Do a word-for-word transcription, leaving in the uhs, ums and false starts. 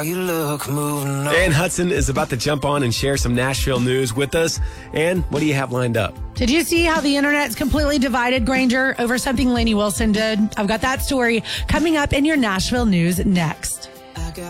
You look moving on. Ann Hudson is about to jump on and share some Nashville news with us. Ann, what do you have lined up? Did you see how the internet's completely divided, Granger, over something Lainey Wilson did? I've got that story coming up in your Nashville news next.